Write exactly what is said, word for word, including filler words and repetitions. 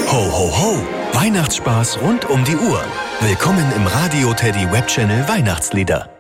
Ho, ho, ho! Weihnachtsspaß rund um die Uhr. Willkommen im Radio Teddy Web Channel Weihnachtslieder.